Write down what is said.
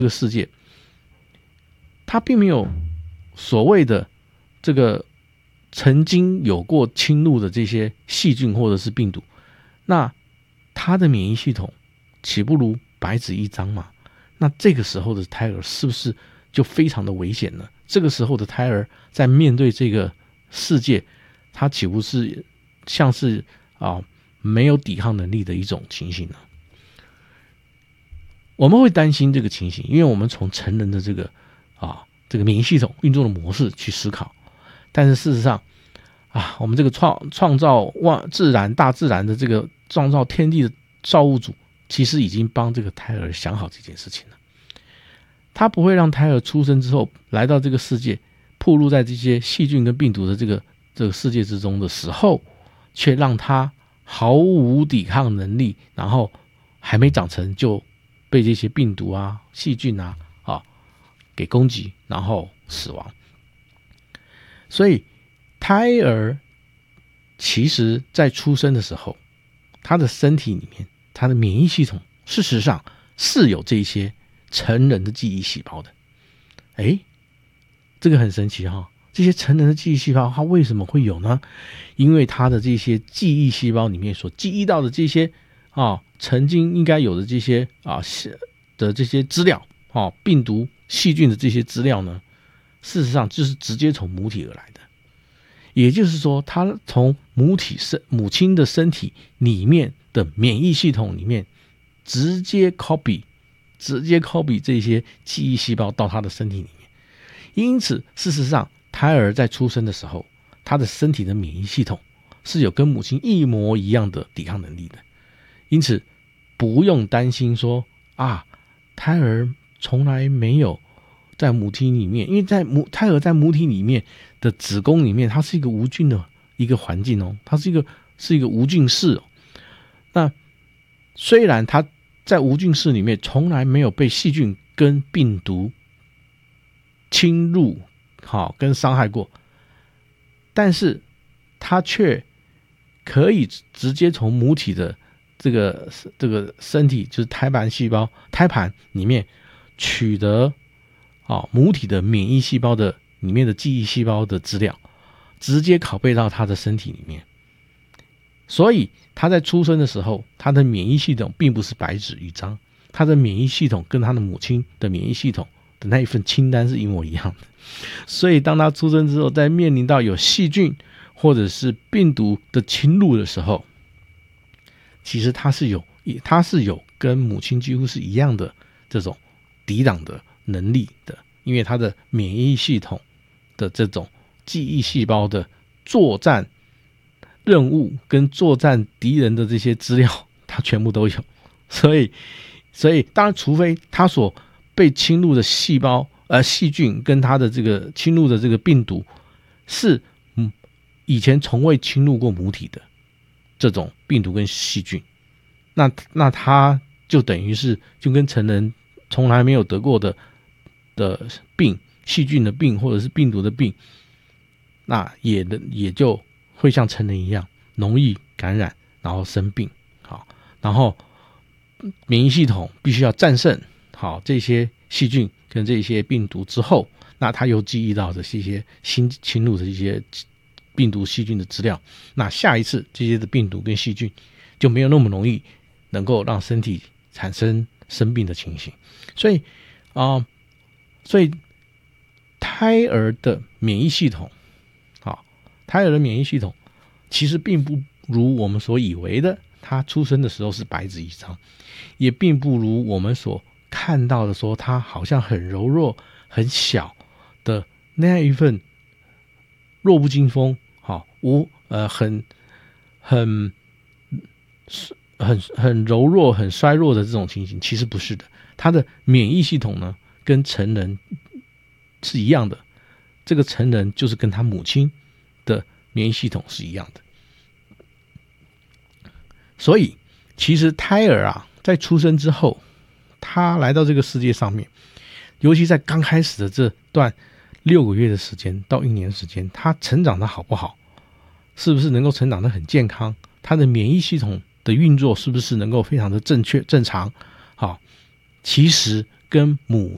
这个世界，它并没有所谓的这个曾经有过侵入的这些细菌或者是病毒，那它的免疫系统岂不如白纸一张嘛？那这个时候的胎儿是不是就非常的危险呢？这个时候的胎儿在面对这个世界，它岂不是像是没有抵抗能力的一种情形呢？我们会担心这个情形，因为我们从成人的这个免疫系统运作的模式去思考，但是事实上我们这个创造大自然的这个创造天地的造物主，其实已经帮这个胎儿想好这件事情了。他不会让胎儿出生之后来到这个世界，暴露在这些细菌跟病毒的这个世界之中的时候，却让他毫无抵抗能力，然后还没长成就被这些病毒细菌给攻击，然后死亡。所以胎儿其实在出生的时候，他的身体里面，他的免疫系统事实上是有这些成人的记忆细胞的。这个很神奇这些成人的记忆细胞它为什么会有呢？因为他的这些记忆细胞里面所记忆到的这些曾经应该有的这些的这些资料病毒细菌的这些资料呢，事实上就是直接从母体而来的。也就是说，它从母亲的身体里面的免疫系统里面直接 copy 这些记忆细胞到他的身体里面。因此事实上胎儿在出生的时候，他的身体的免疫系统是有跟母亲一模一样的抵抗能力的。因此不用担心说胎儿从来没有在母体里面，因为胎儿在母体里面的子宫里面，它是一个无菌的一个环境它是一个无菌室那虽然它在无菌室里面从来没有被细菌跟病毒侵入跟伤害过，但是它却可以直接从母体的这个身体，就是胎盘里面取得母体的免疫细胞的里面的记忆细胞的资料，直接拷贝到他的身体里面。所以他在出生的时候，他的免疫系统并不是白纸一张，他的免疫系统跟他的母亲的免疫系统的那一份清单是一模一样的。所以当他出生之后，在面临到有细菌或者是病毒的侵入的时候，其实他是有跟母亲几乎是一样的这种抵挡的能力的，因为他的免疫系统的这种记忆细胞的作战任务跟作战敌人的这些资料，他全部都有。所以当然除非他所被侵入的细菌跟他的这个侵入的这个病毒是以前从未侵入过母体的这种病毒跟细菌，那他就等于是就跟成人从来没有得过的病，细菌的病或者是病毒的病，那也就会像成人一样容易感染，然后生病。然后免疫系统必须要战胜这些细菌跟这些病毒之后，那他又记忆到的这些新侵入的这些病毒细菌的资料，那下一次这些的病毒跟细菌就没有那么容易能够让身体产生生病的情形。所以胎儿的免疫系统其实并不如我们所以为的他出生的时候是白纸一张，也并不如我们所看到的说他好像很柔弱很小的那样一份弱不禁风很柔弱很衰弱的这种情形。其实不是的，他的免疫系统呢跟成人是一样的，这个成人就是跟他母亲的免疫系统是一样的。所以其实胎儿在出生之后，他来到这个世界上面，尤其在刚开始的这段6个月的时间到1年时间，他成长的好不好，是不是能够成长的很健康，他的免疫系统的运作是不是能够非常的正常，其实跟母